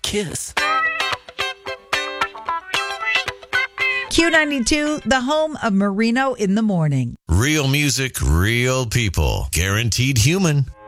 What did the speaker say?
kiss. Q92, the home of Marino in the morning. Real music, real people. Guaranteed human.